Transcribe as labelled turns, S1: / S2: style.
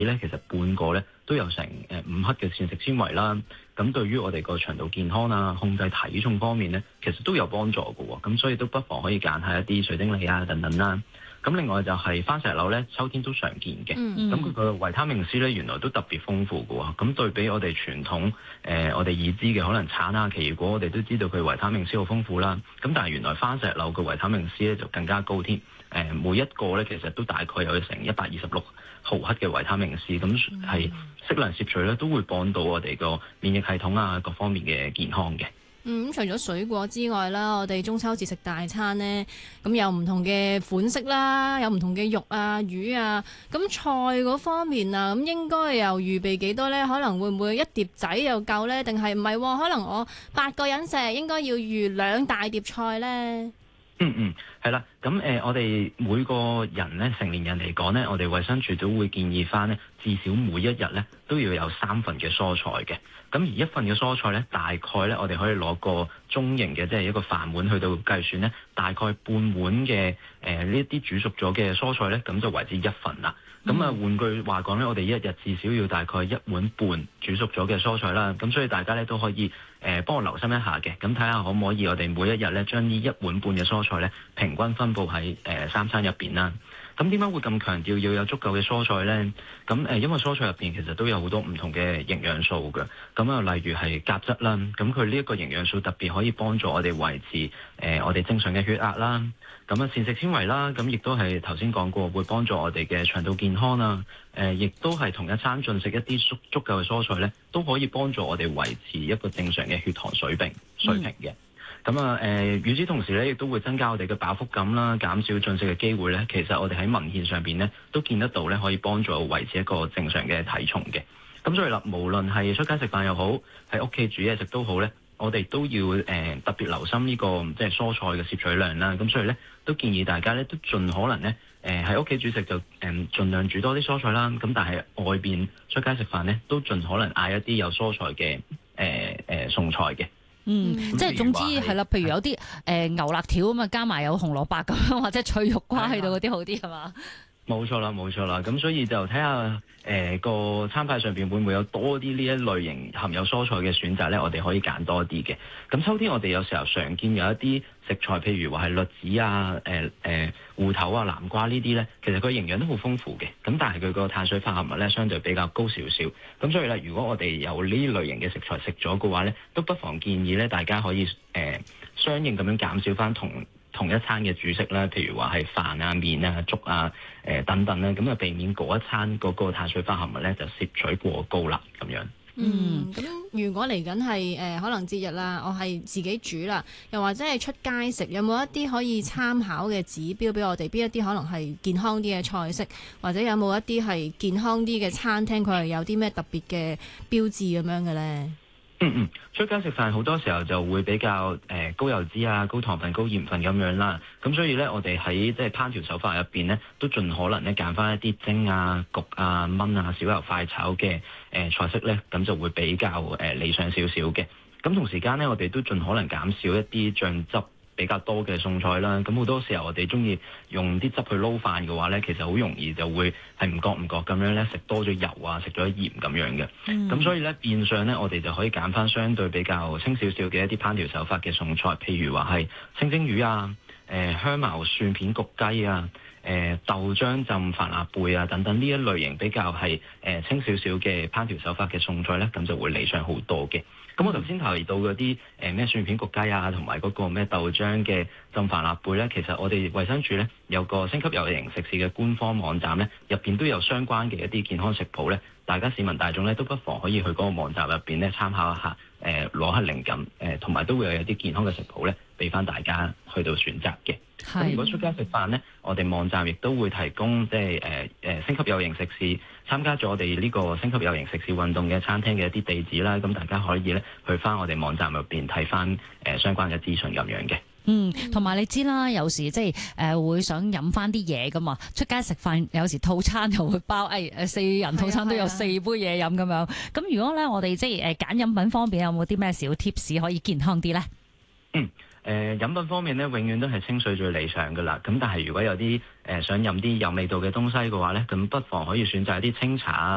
S1: 咧，其實半個咧都有成5克嘅膳食纖維啦。咁對於我哋個腸道健康啊、控制體重方面咧，其實都有幫助嘅喎。咁所以都不妨可以揀下一啲水晶梨啊等等啦。咁另外就係番石榴咧，秋天都常見嘅。咁佢個維他命 C 咧，原來都特別豐富嘅喎。咁對比我哋傳統我哋已知嘅可能橙啊、奇異果，我哋都知道佢維他命 C 好豐富啦。咁但係原來番石榴嘅維他命 C 咧就更加高添。每一個咧其實都大概有成126毫克嘅維他命 C， 咁係適量攝取咧都會幫到我哋個免疫系統啊各方面嘅健康嘅。
S2: 除咗水果之外啦，我哋中秋節食大餐呢，咁有唔同嘅款式啦，有唔同嘅肉啊、魚啊，咁菜嗰方面啊，咁應該又預備幾多呢？可能會唔會一碟仔又夠呢？定係唔係？可能我8個人食，應該要預2大碟菜呢？
S1: 係啦，咁我哋每個人咧，成年人嚟講咧，我哋衛生署都會建議翻咧，至少每一日咧都要有3份嘅蔬菜嘅。咁而一份嘅蔬菜咧，大概咧我哋可以攞個中型嘅，即係一個飯碗去到計算咧，大概半碗嘅呢啲煮熟咗嘅蔬菜咧，咁就為之1份啦。咁換句話講咧，我哋一日至少要大概1碗半煮熟咗嘅蔬菜啦。咁所以大家咧都可以幫我留心一下嘅，咁睇下可唔可以我哋每一日咧將呢1碗半嘅蔬菜咧平均分佈喺3餐入邊啦。咁點解會咁強調要有足夠嘅蔬菜呢？咁因為蔬菜入邊其實都有好多唔同嘅營養素嘅。咁啊，例如係鉀質啦，咁佢呢一個營養素特別可以幫助我哋維持我哋正常嘅血壓啦。咁啊，膳食纖維啦，咁亦都係頭先講過會幫助我哋嘅腸道健康啦。亦都係同一餐進食一啲足夠嘅蔬菜咧，都可以幫助我哋維持一個正常嘅血糖水平嘅。咁與此同時咧，亦都會增加我哋嘅飽腹感啦，減少進食嘅機會咧。其實我哋喺文獻上邊咧都見得到咧，可以幫助維持一個正常嘅體重嘅。咁所以啦，無論係出街食飯又好，喺屋企煮嘢食都好咧，我哋都要特別留心呢個即係蔬菜嘅攝取量啦。咁所以咧，都建議大家咧都盡可能咧喺屋企煮食就盡量煮多啲蔬菜啦。咁但係外邊出街食飯咧，都盡可能嗌一啲有蔬菜嘅餸菜嘅。
S3: 即係總之係啦，譬如有啲牛肋條咁啊，加埋有紅蘿蔔咁樣，或者脆肉瓜喺度嗰啲好啲係嘛？
S1: 冇錯啦，冇錯啦。咁所以就睇下個餐牌上邊會唔會有多啲呢一類型含有蔬菜嘅選擇咧？我哋可以揀多啲嘅。咁秋天我哋有時候常見有一啲食材，譬如話係栗子啊、芋頭啊、南瓜呢啲咧，其實佢營養都好豐富嘅。咁但係佢個碳水化合物咧相對比較高少少。咁所以咧，如果我哋有呢類型嘅食材食咗嘅話咧，都不妨建議咧大家可以相應咁樣減少翻同一餐嘅主食啦，譬如話係飯啊、麵啊、粥啊、等等咧，咁就避免嗰一餐嗰個碳水化合物咧就攝取過高啦，咁樣。
S2: 咁如果嚟緊係可能節日啦，我係自己煮啦，又或者係出街食，有冇一啲可以參考嘅指標俾我哋？邊一啲可能係健康啲嘅菜式，或者有冇一啲係健康啲嘅餐廳，佢係有啲咩特別嘅標誌咁樣嘅咧？
S1: 出街食飯好多時候就會比較高油脂啊、高糖分、高鹽分咁樣啦。咁所以咧，我哋喺即係烹調手法入邊咧，都盡可能咧揀翻一啲蒸啊、焗啊、燜啊、少油快炒嘅菜式咧，咁就會比較理想少少嘅。咁同時間咧，我哋都盡可能減少一啲醬汁比較多嘅餸菜啦。咁好多時候我哋中意用啲汁去撈飯嘅話咧，其實好容易就會係唔覺咁樣咧食多咗油啊，食咗鹽咁樣嘅。咁所以咧變相咧，我哋就可以揀翻相對比較清少少嘅一啲烹調手法嘅餸菜，譬如話係清蒸魚啊、香茅蒜片焗雞啊、豆漿浸帆立貝啊等等呢一類型比較係清少少嘅烹調手法嘅餸菜咧，咁就會理想好多嘅。咁我頭先提到嗰啲咩蒜片焗雞啊，同埋嗰個咩豆漿嘅浸帆立貝咧，其實我哋衛生署咧有個星級有營食肆嘅官方網站咧，入邊都有相關嘅一啲健康食譜咧，大家市民大眾咧都不妨可以去嗰個網站入邊咧參考一下，攞下靈感，同埋都會有一啲健康嘅食譜咧，俾翻大家去到選擇嘅。咁如果出街食飯咧，我哋網站亦都會提供即係星級有營食肆參加咗我哋呢個星級有營食肆運動嘅餐廳嘅一啲地址啦，咁大家可以咧去翻我哋網站入邊睇翻相關嘅資訊咁樣嘅。
S3: 同埋你知啦，有時即係會想飲翻啲嘢噶嘛，出街食飯有時套餐又會包4人套餐都有4杯嘢飲咁樣。咁如果咧我哋即係揀飲品方面有冇啲咩小 tips 可以健康啲咧？
S1: 飲品方面咧，永遠都係清水最理想噶啦。咁但係如果有啲想飲啲有味道嘅東西嘅話咧，咁不妨可以選擇一啲清茶啊。